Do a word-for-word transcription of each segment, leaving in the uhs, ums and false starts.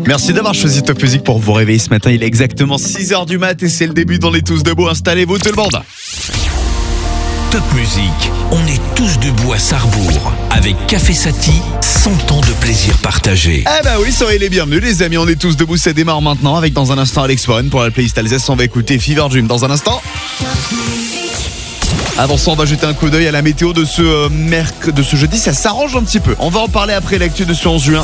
Merci d'avoir choisi Top Music pour vous réveiller ce matin. Il est exactement six heures du mat et c'est le début dans les Tous Debout. Installez-vous tout le monde. Top Music, on est tous debout à Sarrebourg. Avec Café Sati, cent ans de plaisir partagé. Eh bah oui, soyez les bienvenus les amis. On est tous debout, ça démarre maintenant avec dans un instant Alex Warren pour la playlist Alsace. On va écouter Fever Dream dans un instant. Avant ça, on va jeter un coup d'œil à la météo de ce euh, merc... de ce jeudi. Ça s'arrange un petit peu. On va en parler après l'actu de ce onze juin.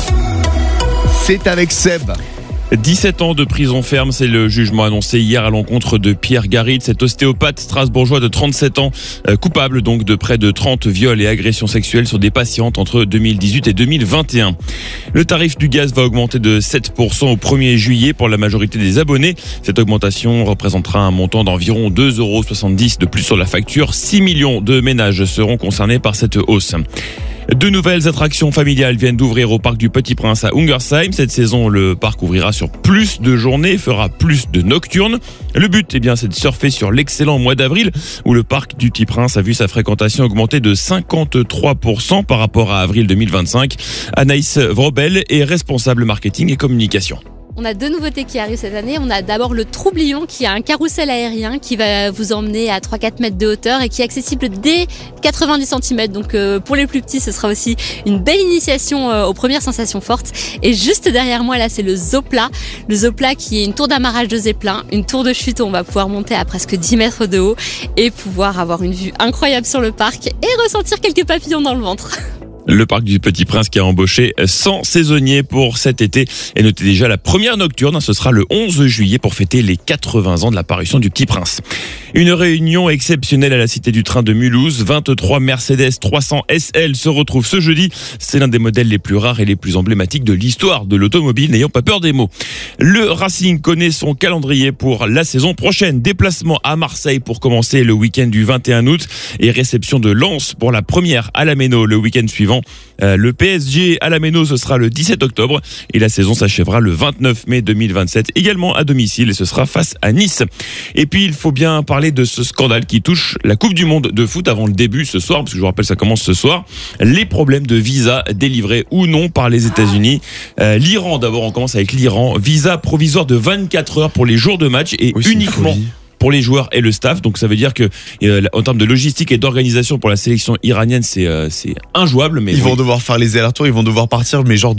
C'est avec Seb. dix-sept ans de prison ferme, c'est le jugement annoncé hier à l'encontre de Pierre Garid, cet ostéopathe strasbourgeois de trente-sept ans, euh, coupable donc de près de trente viols et agressions sexuelles sur des patientes entre deux mille dix-huit et deux mille vingt et un. Le tarif du gaz va augmenter de sept pour cent au premier juillet pour la majorité des abonnés. Cette augmentation représentera un montant d'environ deux euros soixante-dix de plus sur la facture. six millions de ménages seront concernés par cette hausse. Deux nouvelles attractions familiales viennent d'ouvrir au parc du Petit Prince à Ungersheim. Cette saison, le parc ouvrira sur plus de journées, fera plus de nocturnes. Le but, eh bien, c'est de surfer sur l'excellent mois d'avril, où le parc du Petit Prince a vu sa fréquentation augmenter de cinquante-trois pour cent par rapport à avril deux mille vingt-cinq. Anaïs Vrobel est responsable marketing et communication. On a deux nouveautés qui arrivent cette année. On a d'abord le Troublion qui a un carrousel aérien qui va vous emmener à trois à quatre mètres de hauteur et qui est accessible dès quatre-vingt-dix centimètres. Donc euh, pour les plus petits, ce sera aussi une belle initiation euh, aux premières sensations fortes. Et juste derrière moi, là, c'est le Zopla. Le Zopla qui est une tour d'amarrage de zeppelin, une tour de chute où on va pouvoir monter à presque dix mètres de haut et pouvoir avoir une vue incroyable sur le parc et ressentir quelques papillons dans le ventre. Le parc du Petit Prince qui a embauché cent saisonniers pour cet été et notez déjà la première nocturne, ce sera le onze juillet pour fêter les quatre-vingts ans de l'apparition du Petit Prince. Une réunion exceptionnelle à la Cité du Train de Mulhouse. vingt-trois Mercedes trois cents S L se retrouvent ce jeudi. C'est l'un des modèles les plus rares et les plus emblématiques de l'histoire de l'automobile, n'ayons pas peur des mots. Le Racing connaît son calendrier pour la saison prochaine. Déplacement à Marseille pour commencer le week-end du vingt et un août et réception de Lens pour la première à la Méno le week-end suivant. Euh, le P S G à la Méno, ce sera le dix-sept octobre et la saison s'achèvera le vingt-neuf mai deux mille vingt-sept, également à domicile et ce sera face à Nice. Et puis il faut bien parler de ce scandale qui touche la Coupe du Monde de foot avant le début ce soir, parce que je vous rappelle ça commence ce soir. Les problèmes de visa délivrés ou non par les États-Unis. Euh, L'Iran d'abord, on commence avec l'Iran. Visa provisoire de vingt-quatre heures pour les jours de match et oui, uniquement pour les joueurs et le staff. Donc ça veut dire que euh, en termes de logistique et d'organisation pour la sélection iranienne, c'est euh, c'est injouable. Mais ils oui. vont devoir faire les allers-retours, ils vont devoir partir, mais genre